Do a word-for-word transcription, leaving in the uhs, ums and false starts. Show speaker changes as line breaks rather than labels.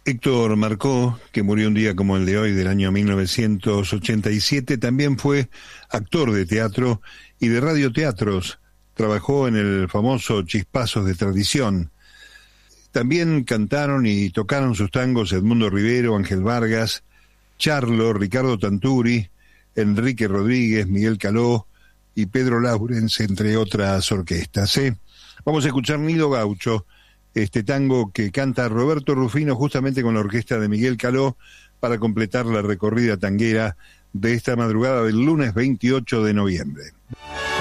Héctor Marcó, que murió un día como el de hoy del año mil novecientos ochenta y siete, también fue actor de teatro y de radioteatros. Trabajó en el famoso Chispazos de Tradición. También cantaron y tocaron sus tangos Edmundo Rivero, Ángel Vargas, Charlo, Ricardo Tanturi, Enrique Rodríguez, Miguel Caló y Pedro Laurens, entre otras orquestas, ¿eh? Vamos a escuchar Nido Gaucho, este tango que canta Roberto Rufino justamente con la orquesta de Miguel Caló para completar la recorrida tanguera de esta madrugada del lunes veintiocho de noviembre.